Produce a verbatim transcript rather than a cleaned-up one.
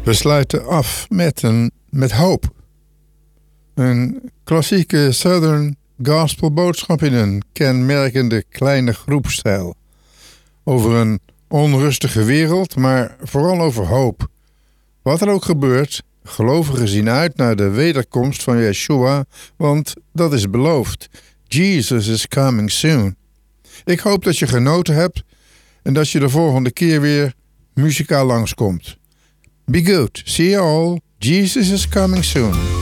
We sluiten af met, een, met hoop. Een klassieke Southern gospel boodschap in een kenmerkende kleine groepstijl. Over een onrustige wereld, maar vooral over hoop. Wat er ook gebeurt, gelovigen zien uit naar de wederkomst van Yeshua, want dat is beloofd. Jesus is coming soon. Ik hoop dat je genoten hebt en dat je de volgende keer weer muzikaal langskomt. Be good. See you all. Jesus is coming soon.